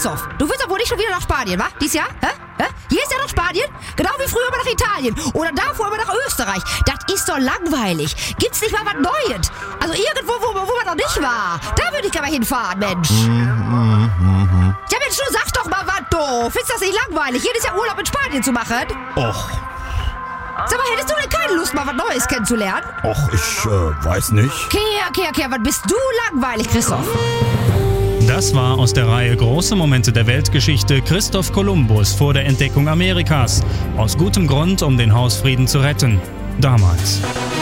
Christoph, du willst doch wohl nicht schon wieder nach Spanien, wa? Dies Jahr? Hä? Hier ist ja noch Spanien. Genau wie früher immer nach Italien. Oder davor immer nach Österreich. Das ist doch langweilig. Gibt's nicht mal was Neues? Also irgendwo, wo man noch nicht war. Da würde ich gerne mal hinfahren, Mensch. Ja, Mensch, du sag doch mal was, du. Findest du das nicht langweilig, jedes Jahr Urlaub in Spanien zu machen? Och, Sag mal, hättest du denn keine Lust, mal was Neues kennenzulernen? ich weiß nicht. Kehr, was bist du langweilig, Christoph? Das war aus der Reihe Große Momente der Weltgeschichte Christoph Kolumbus vor der Entdeckung Amerikas. Aus gutem Grund, um den Hausfrieden zu retten. Damals.